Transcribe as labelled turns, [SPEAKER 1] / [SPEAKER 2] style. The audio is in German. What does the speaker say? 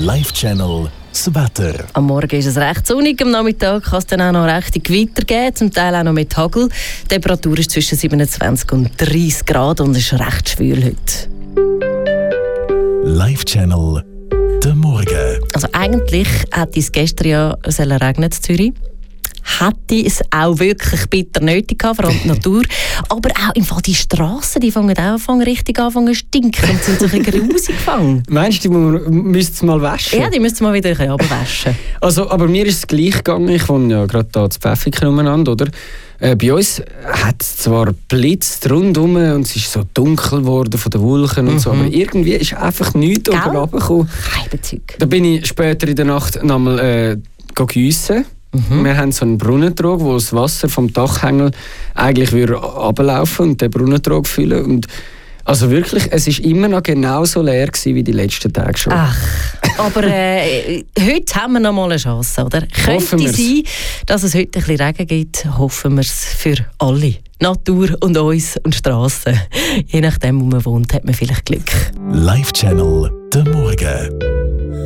[SPEAKER 1] Live-Channel das Wetter.
[SPEAKER 2] Am Morgen ist es recht sonnig, am Nachmittag kann es dann auch noch recht Gewitter geben, zum Teil auch noch mit Hagel. Die Temperatur ist zwischen 27 und 30 Grad und es ist recht schwül heute.
[SPEAKER 1] Live-Channel der Morgen.
[SPEAKER 2] Also eigentlich hätte es gestern ja regnen in Zürich. Hätte es auch wirklich bitter nötig gehabt, vor allem die Natur. Aber auch im Fall die Strassen, die fangen auch richtig an zu stinken und sind so ein bisschen grusig gefangen.
[SPEAKER 3] Meinst du, die müssten es mal waschen?
[SPEAKER 2] Ja, die müssten mal wieder ein bisschen runterwaschen.
[SPEAKER 3] Also, aber mir ist es gleich gegangen. Ich wohne ja gerade hier in Pfäffiken umeinander, oder? Bei uns hat es zwar geblitzt rundherum und es ist so dunkel geworden von den Wolken und so, aber irgendwie ist einfach nichts oben runtergekommen. Da bin ich später in der Nacht nochmal giessen. Wir haben so einen Brunnentrog, wo das Wasser vom Dachhängel eigentlich runterlaufen und den Brunnentrog füllen. Und also wirklich, es war immer noch genauso leer gewesen wie die letzten Tage schon.
[SPEAKER 2] Ach, aber heute haben wir noch mal eine Chance, oder? Könnte sein, dass es heute ein bisschen Regen gibt, hoffen wir es für alle. Natur und uns und Strassen. Je nachdem, wo man wohnt, hat man vielleicht Glück.
[SPEAKER 1] Live-Channel der Morgen.